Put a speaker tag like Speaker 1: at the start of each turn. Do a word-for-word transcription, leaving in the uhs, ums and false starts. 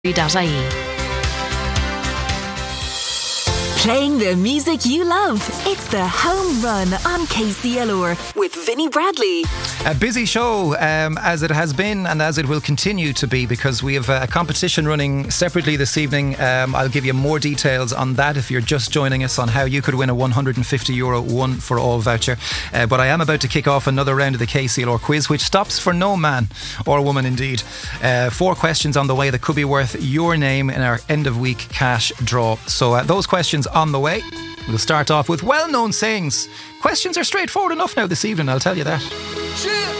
Speaker 1: ie. Playing the music you love. It's the Home Run on K C L R with Vinnie Bradley.
Speaker 2: A busy show, um, as it has been and as it will continue to be, because we have a competition running separately this evening. Um, I'll give you more details on that if you're just joining us, on how you could win a one hundred fifty euro one for all voucher. Uh, but I am about to kick off another round of the K C L R quiz, which stops for no man or woman indeed. Uh, four questions on the way that could be worth your name in our end of week cash draw. So uh, those questions on the way. We'll start off with well-known sayings. Questions are straightforward enough now this evening, I'll tell you that.